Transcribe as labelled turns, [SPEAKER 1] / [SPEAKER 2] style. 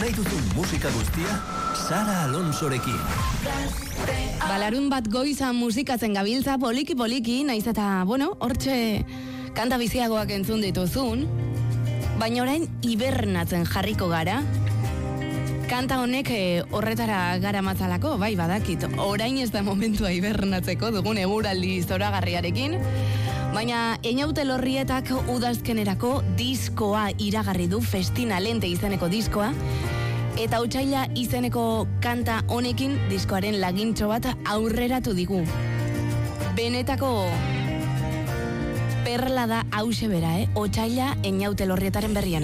[SPEAKER 1] nahi duzun musika guztia, Sara Alonsorekin.
[SPEAKER 2] Balarun bat goizan musikatzen gabiltza poliki, naiz eta, hortxe kanta biziagoak entzun dituzun, baina orain hibernatzen jarriko gara. Kanta honek horretara gara matzalako, bai badakit, orain ez da momentua hibernatzeko dugun eguraldi zoragarriarekin, baina Einaute Lorrietak udazkenerako diskoa iragarri du, Festina Lente izeneko diskoa, eta Otsaila izeneko kanta honekin diskoaren lagintxo bat aurreratu digu. Benetako perla da hause bera, Otsaila Einaute Lorrietaren berrian.